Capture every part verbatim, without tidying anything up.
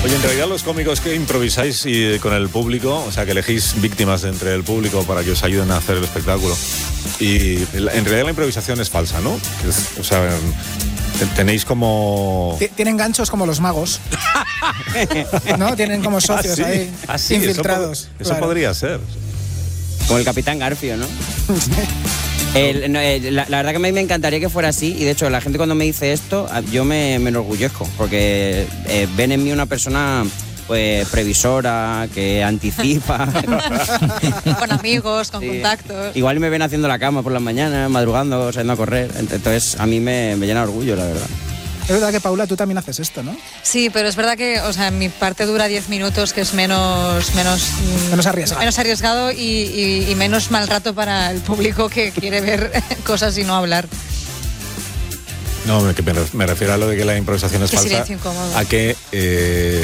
Oye, en realidad los cómicos que improvisáis y con el público, o sea, que elegís víctimas de entre el público para que os ayuden a hacer el espectáculo. Y en realidad la improvisación es falsa, ¿no? Es, o sea, tenéis como... Tienen ganchos como los magos. ¿No? Tienen como socios ¿Ah, sí? ahí, ¿Ah, sí? infiltrados. Eso, po- eso claro. podría ser. Como el Capitán Garfio, ¿no? El, no, el, la, la verdad que a mí me encantaría que fuera así, y de hecho la gente cuando me dice esto, yo me, me enorgullezco, porque eh, ven en mí una persona pues previsora, que anticipa. Con amigos, con Sí. contactos. Igual me ven haciendo la cama por las mañanas, madrugando, saliendo a correr. Entonces a mí me, me llena de orgullo, la verdad. Es verdad que, Paula, tú también haces esto, ¿no? Sí, pero es verdad que, o sea, mi parte dura diez minutos, que es menos menos Menos arriesgado. menos arriesgado y, y, y menos mal rato para el público que quiere ver cosas y no hablar. No, me, que me ref- me refiero a lo de que la improvisación es Qué falsa. silencio incómodo. A que... Eh,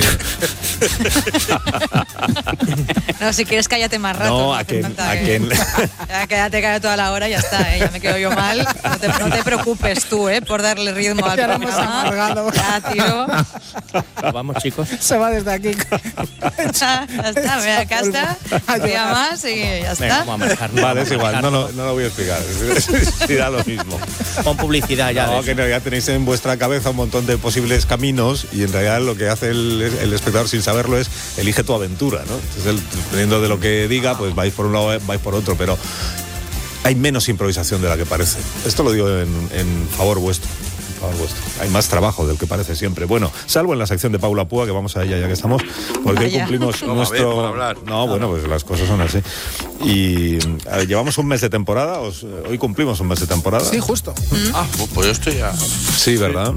No, si quieres cállate más rato. no, hace a que... falta A que- que Ya, quédate callado toda la hora y ya está, ¿eh? Ya me quedo yo mal. No te, no te preocupes tú, ¿eh? Por darle ritmo al Ya lo hemos programa. amargado. Ya, tío. Vamos, chicos. Se va desde aquí. Ya, ya está, ve acá está. Un día más y ya Venga, está. vamos a manejarnos. Vale, es vamos a igual, no, no, manejarnos. no lo voy a explicar. Sí, da lo mismo. Pon publicidad ya. No, de que en eso. realidad tenéis en vuestra cabeza un montón de posibles caminos y en realidad lo que hace el, el espectador sin saberlo es elige tu aventura, ¿no? Entonces, el- dependiendo de lo que diga, pues vais por un lado, vais por otro, pero hay menos improvisación de la que parece. Esto lo digo en, en favor vuestro. en favor vuestro. Hay más trabajo del que parece siempre. Bueno, salvo en la sección de Paula Púa, que vamos a ella ya que estamos, porque hoy Vaya. cumplimos Vamos a nuestro... ver, vamos a hablar. No, bueno, pues las cosas son así. Y eh, llevamos un mes de temporada, os- hoy cumplimos un mes de temporada. Sí, justo. Ah, pues yo estoy ya. Sí, ¿verdad?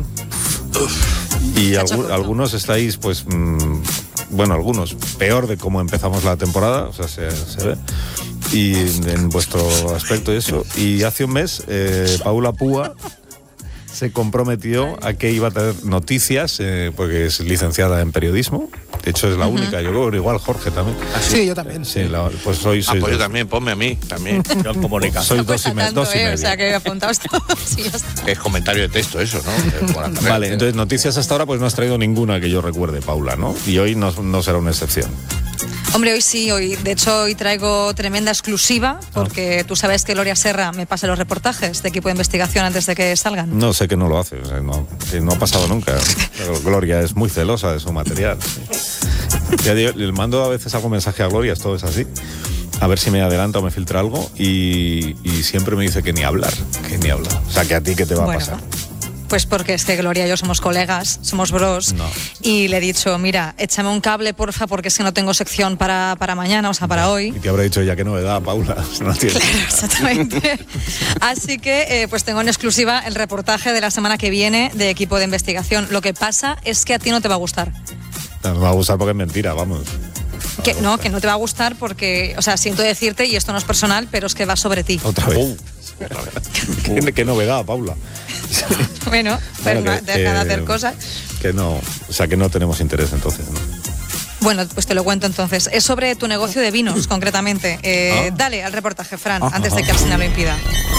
Y Se ha hecho algu- corto. algunos estáis, pues, mm, bueno, algunos, peor de cómo empezamos la temporada, o sea, se, se ve, y en vuestro aspecto y eso. Y hace un mes, eh, Paula Púa se comprometió a que iba a tener noticias, eh, porque es licenciada en periodismo. De hecho, es la única, yo creo, igual Jorge también. Sí, yo también. Sí, la- pues soy, Ah, sois pues yo dos. también, ponme a mí, también. Yo en comunicación. Soy No dos cuesta y, me- tanto, dos y ¿eh? medio. O sea, que apuntaos todos y ya está. Que es comentario de texto eso, ¿no? Eh, por la carrera. Vale, entonces noticias hasta ahora pues no has traído ninguna que yo recuerde, Paula, ¿no? Y hoy no, no será una excepción. Hombre, hoy sí, hoy, de hecho hoy traigo tremenda exclusiva, porque tú sabes que Gloria Serra me pasa los reportajes de equipo de investigación antes de que salgan. No sé que no lo hace, o sea, no, que no ha pasado nunca. Pero Gloria es muy celosa de su material. Sí. Ya digo, le mando a veces algún mensaje a Gloria, esto es así. A ver si me adelanta o me filtra algo y, y siempre me dice que ni hablar, que ni hablar. O sea, que a ti qué te va Bueno, a pasar. Pues porque es que Gloria y yo somos colegas, somos bros, No. y le he dicho, mira, échame un cable, porfa, porque es que no tengo sección para, para mañana, o sea, para Y hoy. te habrá dicho ya que novedad, Paula. No tiene. Claro, exactamente. Así que, eh, pues tengo en exclusiva el reportaje de la semana que viene de equipo de investigación. Lo que pasa es que a ti no te va a gustar. No me va a gustar porque es mentira, vamos. Que, no, que no te va a gustar porque, o sea, siento decirte, y esto no es personal, pero es que va sobre ti. Otra vez. ¿Qué, qué novedad, Paula. Bueno, pues Bueno, no, que, deja de eh, hacer cosas. Que no, o sea, que no tenemos interés entonces, ¿no? Bueno, pues te lo cuento entonces. Es sobre tu negocio de vinos, concretamente. Eh, Ah. Dale al reportaje, Fran, antes de que Alsina lo impida.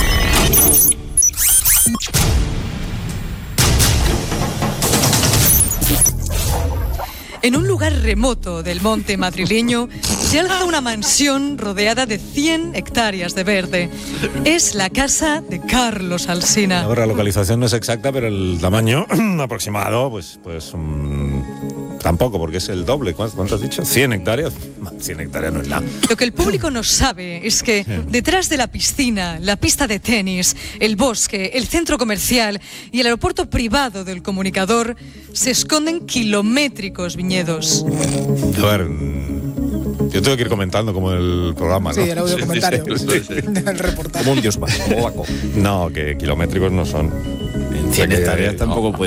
En un lugar remoto del monte madrileño se alza una mansión rodeada de cien hectáreas de verde. Es la casa de Carlos Alsina. Ahora, la localización no es exacta, pero el tamaño aproximado, pues, pues mm, tampoco, porque es el doble. ¿Cuánto, cuánto has dicho? ¿cien hectáreas? cien hectáreas no es nada. Lo que el público no sabe es que detrás de la piscina, la pista de tenis, el bosque, el centro comercial y el aeropuerto privado del Comunicador se esconden kilométricos viñedos. A ver, mm, yo tengo que ir comentando como el programa, ¿no? Sí, el audio comentario sí, sí, sí. del reportaje. Como un dios polaco. No, que kilométricos no son. En O sea, cien que- hectáreas tampoco no,